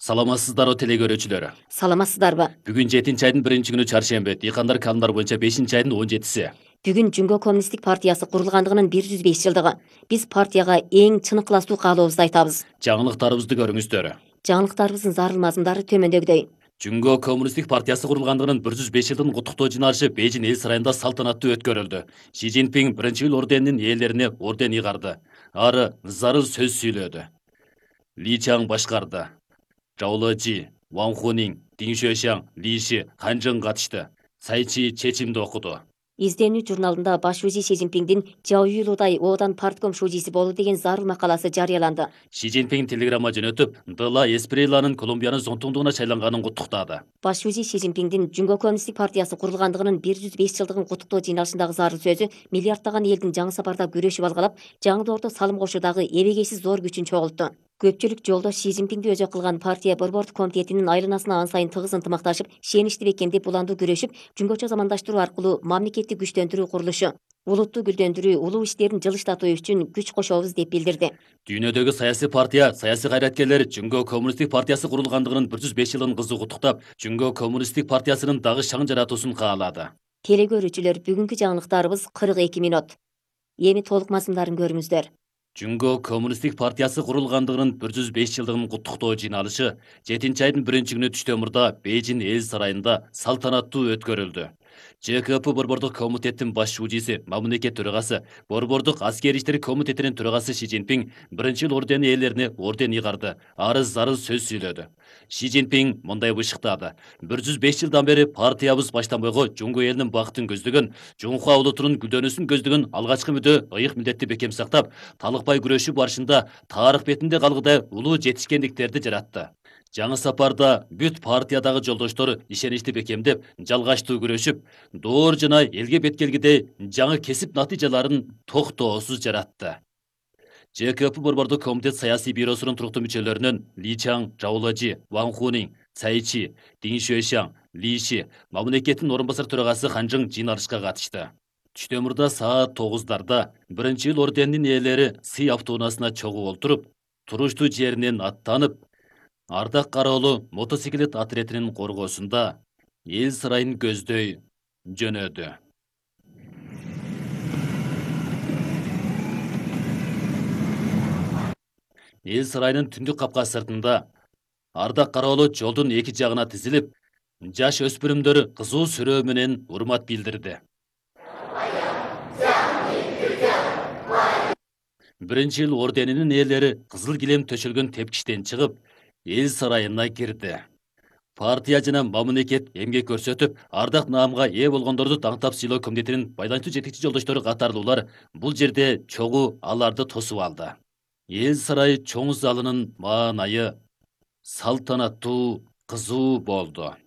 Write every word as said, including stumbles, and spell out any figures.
Саламатсыздар о телекөрүүчүлөр. Саламатсыздарбы? Бүгүн жетинчи айдын биринчи күнү чаршембе, дыйкандар календар боюнча бешинчи айдын он жетиси. Бүгүн Жүнгө коммунисттик партиясы курулгандыгынын бир жүз беш жылдыгы. Биз партияга эң чын ыкыластуу каалообузду айтабыз. Жаңылыктарыбызды көрүңүздөр. Жаңылыктарыбыздын зарыл мазмундары төмөндөгүдөй. Жүнгө коммунисттик партиясы курулгандыгынын бир жүз беш жылдын куттуктоо жыйналышы Бейжин эл сарайында салтанаттуу өткөрүлдү. Ши Цзиньпин биринчи ел орденинин ээлерине орден ыйгарды. Ары зарыл сөз сүйлөдү. Ли Чаң башкарды. Чжао Лежи, Ван Хунин, Дин Шуэшаң, Ли Ши, Хан Чжэн катышты. Цай Чи чечимди окуду. Изденүү журналында баш шужи Ши Цзиньпиндин Жао Юйлудай одан партком шужиси болду деген зарыл макаласы жарыяланды. Ши Цзиньпин телеграмма жөнөтүп, Дыла Эспреланын Колумбиянын зонтуңдугуна шайланганын куттуктады. Баш шужи Ши Цзиньпиндин Жүнгө коммунисттик партиясы курулгандыгынын бир жүз беш жылдыгын куттуктоо жыйналышындагы зарыл сөзү миллиарддаган элдин жаңы сапарда күрөшүп алгалап, жаңы доордо салым кошуудагы эбегейсиз зор күчүн чогултту. Көпчүлүк жолдош Ши Цзиньпинди өзү кылган партия борбордук комитетинин айланасына ан сайын тыгыз ынтымакташып, шеничти бекемдеп буландуу күрөшүп, жүнгөчө замандаштыруу аркылуу мамлекетти күчтөндүрүү курулушу, улутту гүлдөндүрүү, улуу иштерин жылыштатуу үчүн күч кошобуз деп билдирди. Дүйнөдөгү саясий партия, саясий кайраткерлер Жүнгө коммунисттик партиясы курулгандыгынын бир жүз беш жылын кызуу куттуктап, Жүнгө коммунисттик партиясынын дагы шаң жаратуусун каалады. Телекөрүүчүлөр, бүгүнкү жаңылыктарыбыз кырк эки мүнөт. Эми толук мазмундарын көрүңүздөр. Жүнгө коммунисттик партиясы курулгандыгынын бир жүз беш жылдыгын куттуктоо жыйналышы жетинчи айдын биринчи күнү түштө мурда Бейжин эл сарайында салтанаттуу өткөрүлдү. Ж К П борбордук комитеттин баш шужиси, мамлекет төрагасы, борбордук аскер иштери комитетинин төрагасы Ши Цзиньпин биринчи ел ордени ээлерине орден ыйгарды, ары зарыл сөз сүйлөдү. Ши Цзиньпин мындай бышыктады. бир жүз беш жылдан бери партиябыз баштан бойго Жүнгө элинин бактын көздөгөн, Жунхуа улутунун гүлдөнүүсүн көздөгөн алгачкы мүдө ыйык милдетти бекем сактап, талыкпай күрөшүү барышында тарых бетинде калгыдай улуу жетишкендиктерди жаратты. Жаңы сапарда бүт партиядагы жолдоштору ишеничти бекемдеп, жалгачтуу күрөшүп, доор жана элге беткелгидей жаңы кесип натыйжаларын токтоосуз жаратты. Ж К П борбордук комитет саясий бюросунун туруктуу мүчөлөрүнөн Ли Чаң, Чжао Лежи, Ван Хунин, Цай Чи, Дин Шуэшаң, Ли Ши, мамлекеттин орун басар төрагасы Хан Чжэн жыйналышка катышты. Түштө мурда саат тогуздарда биринчи ел орденинин ээлери сый автоунаасына чогуу олтуруп, туруштуу жеринен аттанып, Ардак Кароолу мотоциклет отрядынын коргоосунда эл сарайын көздөй жөнөдү. Эл сарайынын түндүк капка сыртында Ардак Кароолу жолдун эки жагына тизилип, жаш өспүрүмдөр кызуу сүрөө менен урмат билдирди. Биринчи ел орденинин ээлери кызыл килем төшөлгөн тепкичтен чыгып, эл сарайына кирди. Партия жана мамлекет эмгек көрсөтүп, ардак наамга ээ болгондорду таңтап сыйлоо комитетинин байланышчу жетекчи жолдоштору катарлуулар бул жерде чогуу аларды тосуп алды. Эл сарай чоң залынын маанайы салтанаттуу, кызуу болду.